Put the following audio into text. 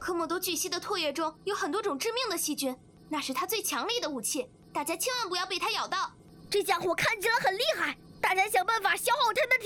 科莫多巨蜥的唾液中有很多种致命的细菌，那是它最强力的武器，大家千万不要被它咬到。 这家伙看起来很厉害，大家想办法消耗它的体